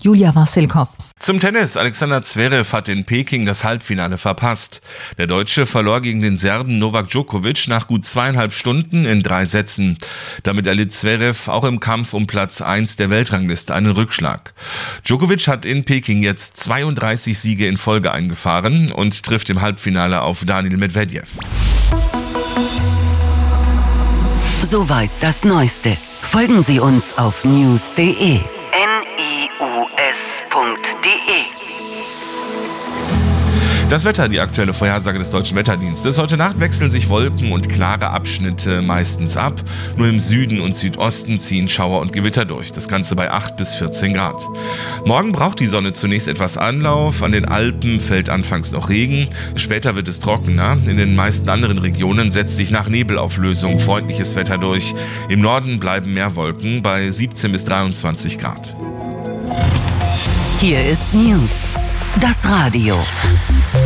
Julia Wassilkow. Zum Tennis. Alexander Zverev hat in Peking das Halbfinale verpasst. Der Deutsche verlor gegen den Serben Novak Djokovic nach gut 2,5 Stunden in 3 Sätzen. Damit erlitt Zverev auch im Kampf um Platz 1 der Weltrangliste einen Rückschlag. Djokovic hat in Peking jetzt 32 Siege in Folge eingefahren und trifft im Halbfinale auf Daniil Medvedev. Soweit das Neueste. Folgen Sie uns auf news.de. Das Wetter, die aktuelle Vorhersage des Deutschen Wetterdienstes. Heute Nacht wechseln sich Wolken und klare Abschnitte meistens ab. Nur im Süden und Südosten ziehen Schauer und Gewitter durch. Das Ganze bei 8 bis 14 Grad. Morgen braucht die Sonne zunächst etwas Anlauf. An den Alpen fällt anfangs noch Regen. Später wird es trockener. In den meisten anderen Regionen setzt sich nach Nebelauflösung freundliches Wetter durch. Im Norden bleiben mehr Wolken bei 17 bis 23 Grad. Hier ist News. Das Radio.